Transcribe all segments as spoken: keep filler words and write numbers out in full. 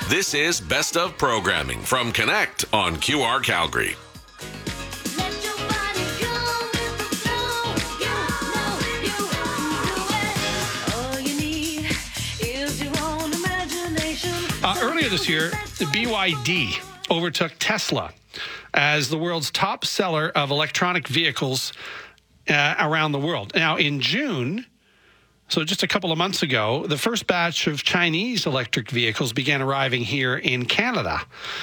This is Best of Programming from Connect on Q R Calgary. Uh, earlier this year, B Y D overtook Tesla as the world's top seller of electronic vehicles uh, around the world. Now, in June, so just a couple of months ago, the first batch of Chinese electric vehicles began arriving here in Canada.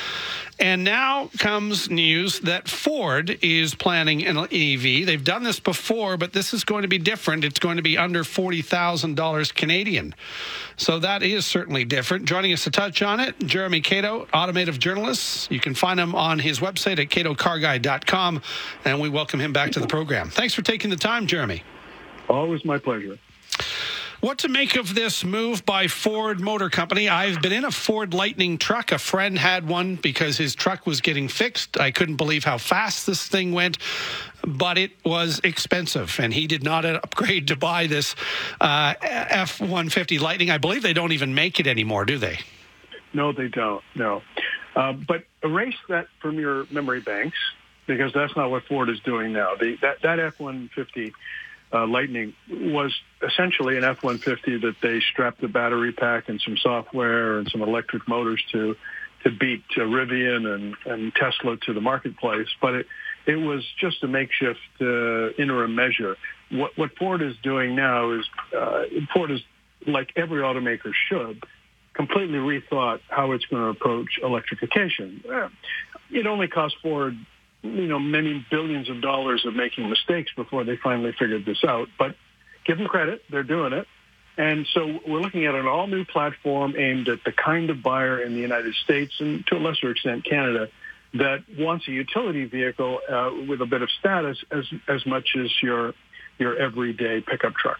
And now comes news that Ford is planning an E V. They've done this before, but this is going to be different. It's going to be under forty thousand dollars Canadian. So that is certainly different. Joining us to touch on it, Jeremy Cato, automotive journalist. You can find him on his website at cato car guide dot com, and we welcome him back to the program. Thanks for taking the time, Jeremy. Always my pleasure. What to make of this move by Ford Motor Company? I've been in a Ford Lightning truck. A friend had one because his truck was getting fixed. I couldn't believe how fast this thing went, but it was expensive, and he did not upgrade to buy this uh, F one fifty Lightning. I believe they don't even make it anymore, do they? No, they don't, no. Uh, but erase that from your memory banks, because that's not what Ford is doing now. The, that, that F one fifty Uh, Lightning was essentially an F one fifty that they strapped the battery pack and some software and some electric motors to to beat uh, Rivian and, and Tesla to the marketplace. But it, it was just a makeshift uh, interim measure. What, what Ford is doing now is, uh, Ford is, like every automaker should, completely rethought how it's going to approach electrification. Uh, it only cost Ford you know, many billions of dollars of making mistakes before they finally figured this out. But give them credit, they're doing it. And so we're looking at an all-new platform aimed at the kind of buyer in the United States and to a lesser extent Canada that wants a utility vehicle uh, with a bit of status as as much as your your everyday pickup truck.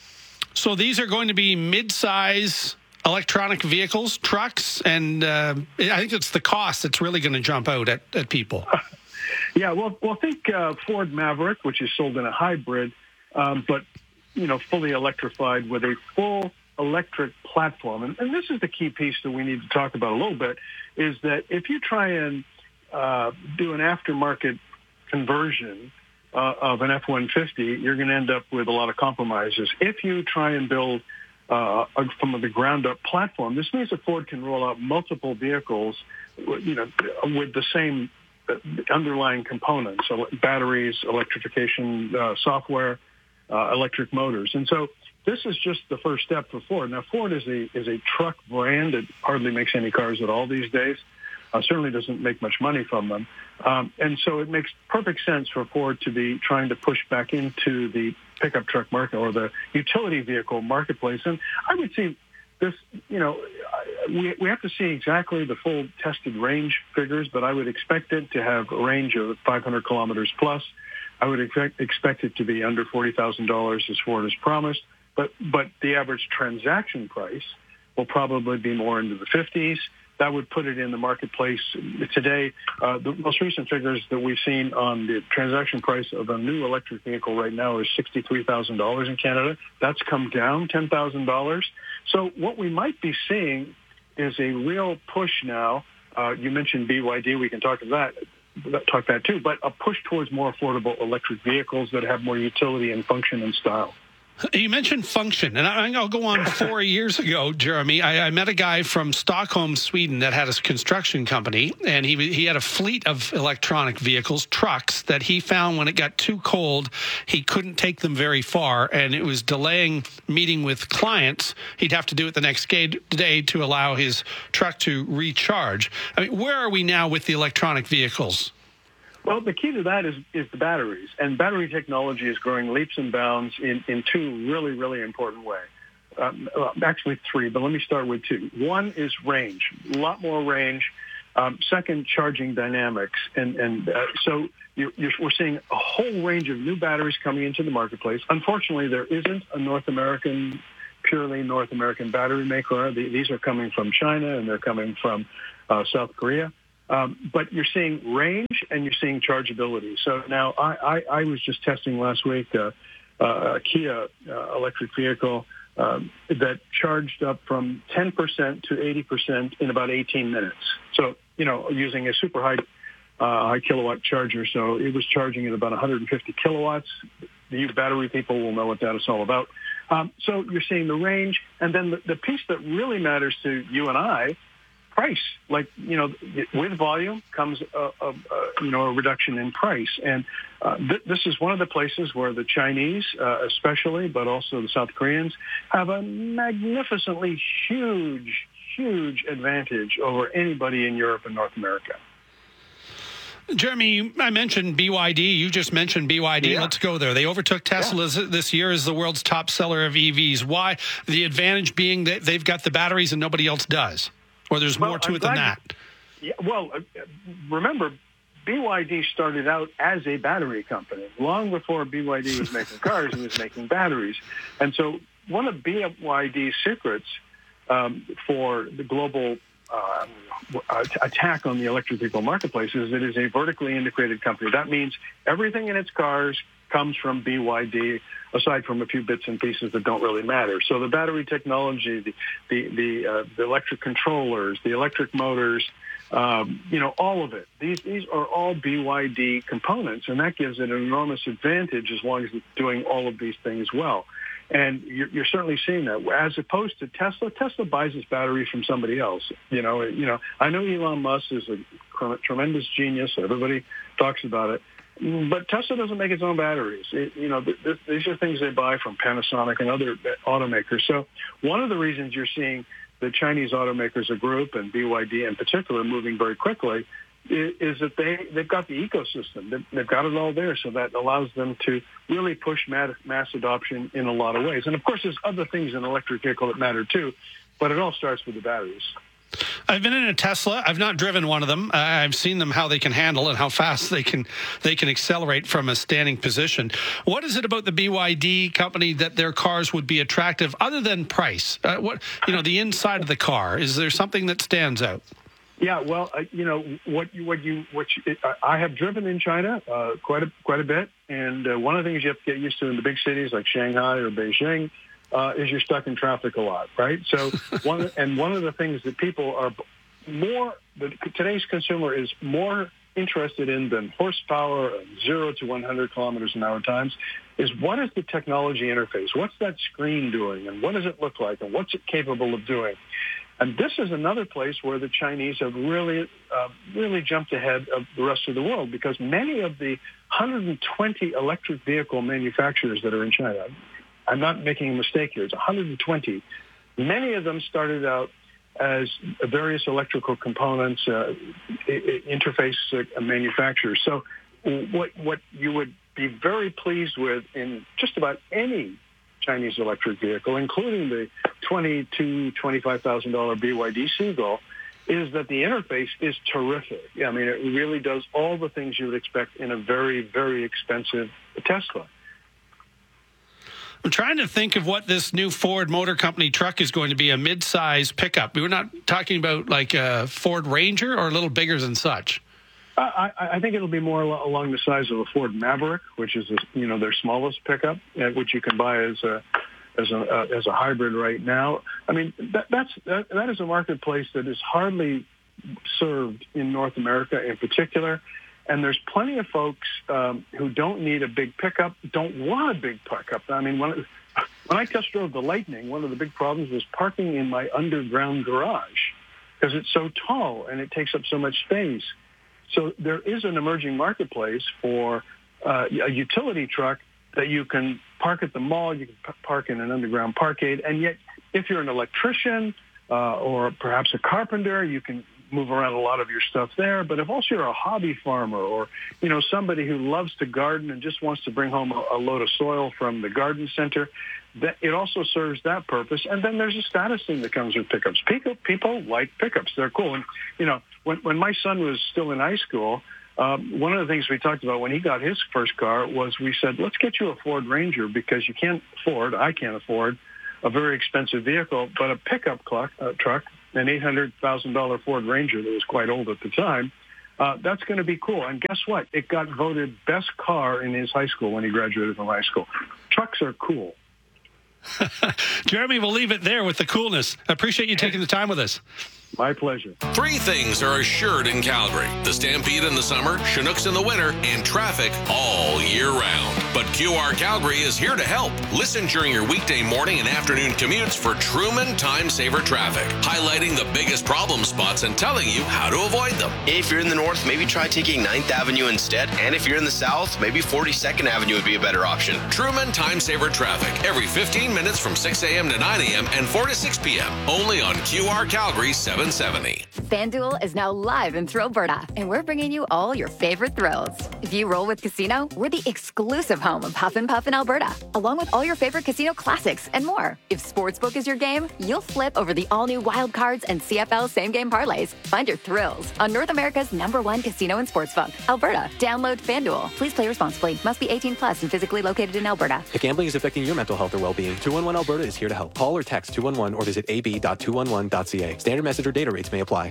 So these are going to be mid-size electronic vehicles, trucks, and uh, I think it's the cost that's really going to jump out at, at people. Yeah, well, well, think uh, Ford Maverick, which is sold in a hybrid, um, but you know, fully electrified with a full electric platform. And, and this is the key piece that we need to talk about a little bit: is that if you try and uh, do an aftermarket conversion uh, of an F one fifty, you're going to end up with a lot of compromises. If you try and build uh, a, from the ground up platform, this means that Ford can roll out multiple vehicles, you know, with the same underlying components, so batteries, electrification uh, software, uh, electric motors. And so this is just the first step for Ford. Now, Ford is a is a truck brand. It hardly makes any cars at all these days. Uh, certainly doesn't make much money from them. Um, and so it makes perfect sense for Ford to be trying to push back into the pickup truck market or the utility vehicle marketplace. And I would see this, you know, we we have to see exactly the full tested range figures, but I would expect it to have a range of five hundred kilometers plus. I would expect, expect it to be under forty thousand dollars as Ford has promised, but but the average transaction price will probably be more into the fifties. That would put it in the marketplace today. Uh, the most recent figures that we've seen on the transaction price of a new electric vehicle right now is sixty-three thousand dollars in Canada. That's come down ten thousand dollars. So what we might be seeing is a real push now. Uh, you mentioned B Y D. We can talk about that, talk that too, but a push towards more affordable electric vehicles that have more utility and function and style. You mentioned function, and I'll go on. Four years ago, Jeremy, I, I met a guy from Stockholm, Sweden, that had a construction company, and he he had a fleet of electronic vehicles, trucks, that he found when it got too cold, he couldn't take them very far, and it was delaying meeting with clients. He'd have to do it the next day to allow his truck to recharge. I mean, where are we now with the electronic vehicles? Well, the key to that is, is the batteries. And battery technology is growing leaps and bounds in, in two really, really important ways. Um, actually three, but let me start with two. One is range, a lot more range. Um, second, charging dynamics. And, and uh, so you're, you're, we're seeing a whole range of new batteries coming into the marketplace. Unfortunately, there isn't a North American, purely North American battery maker. These are coming from China, and they're coming from uh, South Korea. Um, but you're seeing range and you're seeing chargeability. So now I, I, I was just testing last week uh, uh, a Kia uh, electric vehicle um, that charged up from ten percent to eighty percent in about eighteen minutes. So, you know, using a super high, uh, high kilowatt charger. So it was charging at about one hundred fifty kilowatts. You battery people will know what that is all about. Um, so you're seeing the range. And then the, the piece that really matters to you and I, price. Like, you know, with volume comes, a, a, a, you know, a reduction in price. And uh, th- this is one of the places where the Chinese, uh, especially, but also the South Koreans, have a magnificently huge, huge advantage over anybody in Europe and North America. Jeremy, I mentioned B Y D. You just mentioned B Y D. Yeah. Let's go there. They overtook Tesla yeah. this year as the world's top seller of E Vs. Why? The advantage being that they've got the batteries and nobody else does. Or there's well, more to I'm it than that. You, yeah, well, uh, remember, B Y D started out as a battery company. Long before B Y D was making cars, it was making batteries. And so one of B Y D's secrets um, for the global uh, attack on the electric vehicle marketplace is it is a vertically integrated company. That means everything in its cars comes from B Y D, aside from a few bits and pieces that don't really matter. So the battery technology, the the the, uh, the electric controllers, the electric motors, um, you know, all of it. These these are all B Y D components, and that gives it an enormous advantage as long as it's doing all of these things well. And you're, you're certainly seeing that, as opposed to Tesla. Tesla buys its battery from somebody else. You know, you know. I know Elon Musk is a tremendous genius. Everybody talks about it. But Tesla doesn't make its own batteries. It, you know, th- th- these are things they buy from Panasonic and other automakers. So one of the reasons you're seeing the Chinese automakers, a group, and B Y D in particular, moving very quickly, is, is that they, they've got the ecosystem. They've, they've got it all there, so that allows them to really push mass, mass adoption in a lot of ways. And, of course, there's other things in an electric vehicle that matter, too, but it all starts with the batteries. I've been in a Tesla. I've not driven one of them. Uh, I've seen them, how they can handle and how fast they can they can accelerate from a standing position. What is it about the B Y D company that their cars would be attractive, other than price? Uh, what you know, the inside of the car, is there something that stands out? Yeah, well, uh, you know what you what you what you, I have driven in China uh, quite a quite a bit, and uh, one of the things you have to get used to in the big cities like Shanghai or Beijing. Uh, is you're stuck in traffic a lot, right? So one and one of the things that people are more, the, today's consumer is more interested in than horsepower, zero to one hundred kilometers an hour times, is what is the technology interface? What's that screen doing, and what does it look like, and what's it capable of doing? And this is another place where the Chinese have really, uh, really jumped ahead of the rest of the world, because many of the one hundred twenty electric vehicle manufacturers that are in China, I'm not making a mistake here, it's one hundred twenty. Many of them started out as various electrical components, uh, interface uh, manufacturers. So what what you would be very pleased with in just about any Chinese electric vehicle, including the twenty-two thousand dollars, twenty-five thousand dollars B Y D Seagull, is that the interface is terrific. I mean, it really does all the things you would expect in a very, very expensive Tesla. I'm trying to think of what this new Ford Motor Company truck is going to be, a mid-size pickup. We're not talking about like a Ford Ranger, or a little bigger than such. I, I think it'll be more along the size of a Ford Maverick, which is, you know, their smallest pickup, which you can buy as a as a uh, as a hybrid right now. I mean, that, that's that, that is a marketplace that is hardly served in North America in particular. And there's plenty of folks um, who don't need a big pickup, don't want a big pickup. I mean, when, when I test drove the Lightning, one of the big problems was parking in my underground garage because it's so tall and it takes up so much space. So there is an emerging marketplace for uh, a utility truck that you can park at the mall, you can p- park in an underground parkade, and yet if you're an electrician uh, or perhaps a carpenter, you can move around a lot of your stuff there. But if also you're a hobby farmer, or, you know, somebody who loves to garden and just wants to bring home a, a load of soil from the garden center, that it also serves that purpose. And then there's a status thing that comes with pickups. People, people like pickups. They're cool. And, you know, when, when my son was still in high school, um, one of the things we talked about when he got his first car was we said, let's get you a Ford Ranger, because you can't afford, I can't afford, a very expensive vehicle, but a pickup clock, uh, truck, an eight hundred thousand dollars Ford Ranger that was quite old at the time, uh, that's going to be cool. And guess what? It got voted best car in his high school when he graduated from high school. Trucks are cool. Jeremy, we'll leave it there with the coolness. I appreciate you taking the time with us. My pleasure. Three things are assured in Calgary: the Stampede in the summer, Chinooks in the winter, and traffic all year round. But Q R Calgary is here to help. Listen during your weekday morning and afternoon commutes for Truman Time Saver traffic, highlighting the biggest problem spots and telling you how to avoid them. If you're in the north, maybe try taking ninth Avenue instead. And if you're in the south, maybe forty-second Avenue would be a better option. Truman Time Saver traffic every fifteen minutes from six a.m. to nine a.m. and four to six p.m. Only on Q R Calgary seven seventy. FanDuel is now live in Thrillberta, and we're bringing you all your favorite thrills. If you roll with Casino, we're the exclusive home of Huff and Puff in Alberta, along with all your favorite casino classics and more. If Sportsbook is your game, you'll flip over the all-new Wild Cards and C F L same-game parlays. Find your thrills on North America's number one casino and sportsbook, Alberta. Download FanDuel. Please play responsibly. Must be eighteen plus and physically located in Alberta. If gambling is affecting your mental health or well-being, two one one Alberta is here to help. Call or text two one one or visit a b dot two one one dot c a. Standard message or data rates may apply.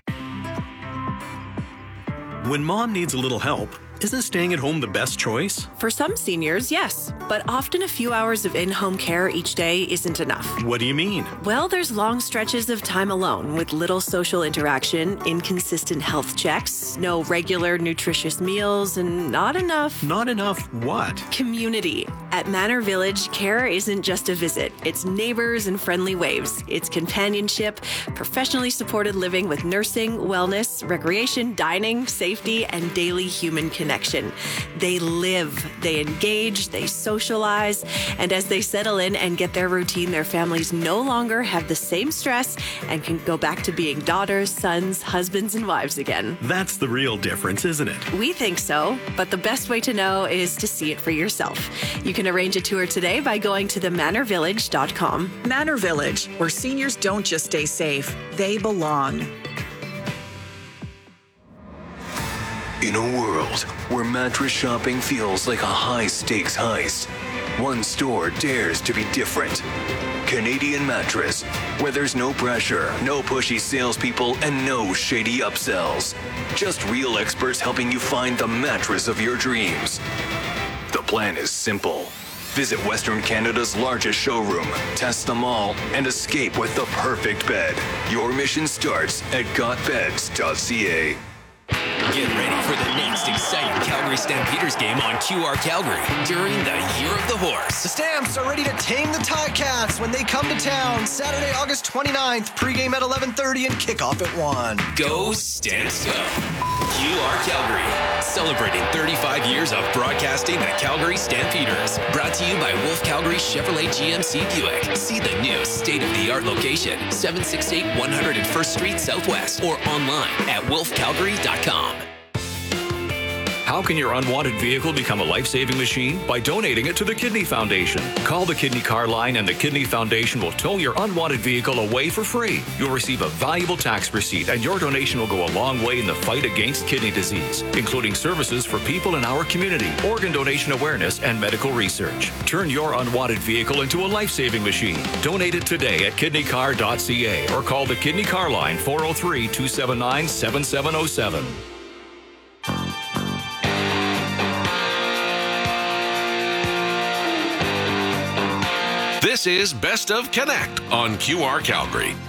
When mom needs a little help, isn't staying at home the best choice? For some seniors, yes. But often a few hours of in-home care each day isn't enough. What do you mean? Well, there's long stretches of time alone with little social interaction, inconsistent health checks, no regular nutritious meals, and not enough... Not enough what? Community. At Manor Village, care isn't just a visit. It's neighbors and friendly waves. It's companionship, professionally supported living with nursing, wellness, recreation, dining, safety, and daily human connection. Connection. They live, they engage, they socialize, and as they settle in and get their routine, their families no longer have the same stress and can go back to being daughters, sons, husbands, and wives again. That's the real difference, isn't it? We think so, but the best way to know is to see it for yourself. You can arrange a tour today by going to the manor village dot com. Manor Village, where seniors don't just stay safe, they belong. In a world where mattress shopping feels like a high-stakes heist, one store dares to be different. Canadian Mattress, where there's no pressure, no pushy salespeople, and no shady upsells. Just real experts helping you find the mattress of your dreams. The plan is simple. Visit Western Canada's largest showroom, test them all, and escape with the perfect bed. Your mission starts at got beds dot c a. Get ready for the next exciting Calgary Stampeders game on Q R Calgary during the Year of the Horse. The Stamps are ready to tame the Ticats when they come to town Saturday, August twenty-ninth, pregame at eleven thirty and kickoff at one. Go Stamps go! Q R Calgary, celebrating thirty-five years of broadcasting the Calgary Stampeders. Brought to you by Wolf Calgary Chevrolet G M C Buick. See the new state-of-the-art location, seven sixty-eight one hundred first Street Southwest, or online at wolf calgary dot com. How can your unwanted vehicle become a life-saving machine? By donating it to the Kidney Foundation. Call the Kidney Car Line and the Kidney Foundation will tow your unwanted vehicle away for free. You'll receive a valuable tax receipt and your donation will go a long way in the fight against kidney disease, including services for people in our community, organ donation awareness, and medical research. Turn your unwanted vehicle into a life-saving machine. Donate it today at kidney car dot c a or call the Kidney Car Line four oh three, two seven nine, seven seven oh seven. This is Best of Connect on Q R Calgary.